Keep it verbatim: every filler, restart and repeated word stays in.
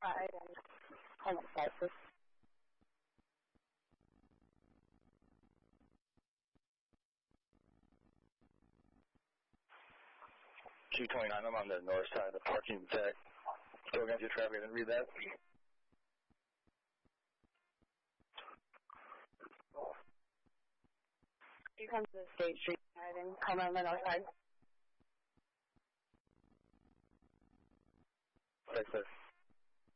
Alright, and hold on, sorry, please. two twenty-nine, I'm on the north side of the parking deck. Go against your traffic and read that. You come to the State Street side and come on the north side. Texas.